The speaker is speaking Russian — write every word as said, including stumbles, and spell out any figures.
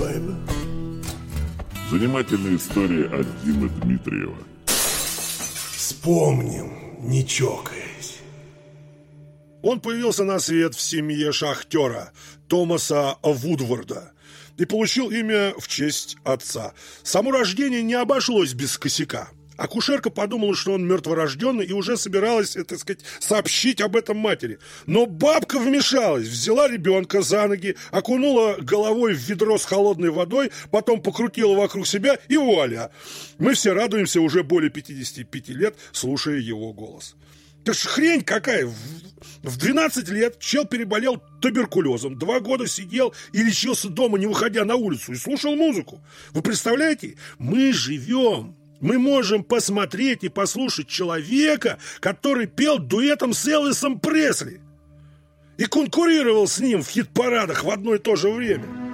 baby. Занимательная история от Димы Дмитриева. Вспомним, не чокаясь. Он появился на свет в семье шахтера Томаса Вудворда и получил имя в честь отца. Само рождение не обошлось без косяка. Акушерка подумала, что он мертворожденный, и уже собиралась, так сказать, сообщить об этом матери. Но бабка вмешалась, взяла ребенка за ноги, окунула головой в ведро с холодной водой, потом покрутила вокруг себя, и вуаля! Мы все радуемся уже более пятидесяти пяти лет, слушая его голос. Это ж хрень какая! В двенадцать лет чел переболел туберкулезом, два года сидел и лечился дома, не выходя на улицу, и слушал музыку. Вы представляете? Мы живем... Мы можем посмотреть и послушать человека, который пел дуэтом с Элвисом Пресли и конкурировал с ним в хит-парадах в одно и то же время.